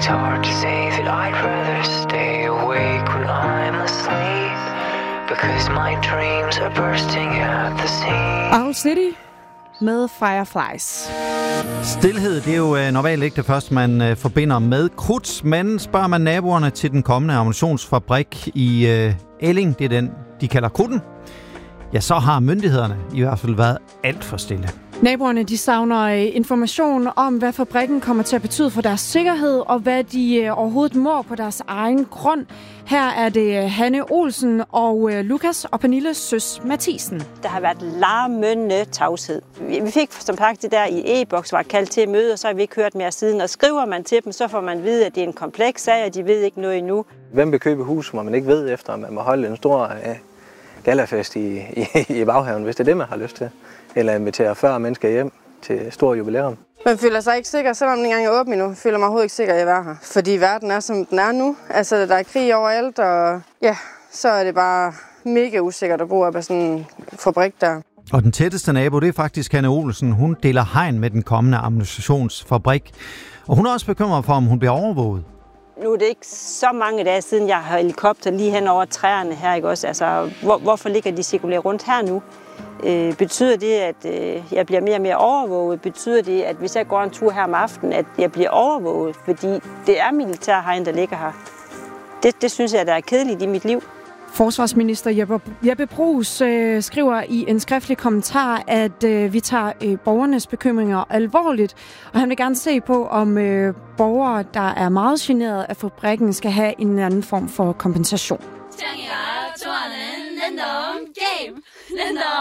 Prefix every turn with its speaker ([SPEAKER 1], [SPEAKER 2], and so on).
[SPEAKER 1] It's hard to say that I'd rather stay awake when I'm asleep, because my dreams are bursting at the seams.
[SPEAKER 2] Owl City med Fireflies.
[SPEAKER 3] Stilhed, det er jo normalt ikke det første, man forbinder med krudt, men spørger man naboerne til den kommende ammunitionsfabrik i Elling, det er den, de kalder Krudten, ja, så har myndighederne i hvert fald været alt for stille.
[SPEAKER 2] Naboerne de savner information om, hvad fabrikken kommer til at betyde for deres sikkerhed, og hvad de overhovedet må på deres egen grund. Her er det Hanne Olsen og Lukas og Pernilles søs Mathisen.
[SPEAKER 4] Der har været larmende tavshed. Vi fik som sagt det der i e-boks, var kaldt til møde, og så har vi ikke hørt mere siden. Og skriver man til dem, så får man vide, at det er en kompleks sag, og de ved ikke noget endnu.
[SPEAKER 5] Hvem vil købe hus, hvor man ikke ved efter, at man må holde en stor gallafest i baghaven, hvis det er det, man har lyst til? Eller invitere 40 mennesker hjem til stor jubilæum.
[SPEAKER 6] Man føler sig ikke sikker, selvom den engang er åben endnu. Føler mig overhovedet ikke sikker i at være her. Fordi verden er, som den er nu. Altså, der er krig overalt, og ja, så er det bare mega usikkert at bo op af sådan en fabrik der.
[SPEAKER 3] Og den tætteste nabo, det er faktisk Hanne Olsen. Hun deler hegn med den kommende ammunitionsfabrik. Og hun er også bekymret for, om hun bliver overvåget.
[SPEAKER 4] Nu er det ikke så mange dage siden, jeg har helikopter lige hen over træerne her, ikke også? Altså, hvorfor ligger de cirkulære rundt her nu? Betyder det, at jeg bliver mere og mere overvåget? Betyder det, at hvis jeg går en tur her om aftenen, at jeg bliver overvåget? Fordi det er militærhegn, der ligger her. Det synes jeg, der er kedeligt i mit liv.
[SPEAKER 2] Forsvarsminister Jeppe Bruus skriver i en skriftlig kommentar, at vi tager borgernes bekymringer alvorligt, og han vil gerne se på, om borgere, der er meget generet af fabrikken, skal have en anden form for kompensation.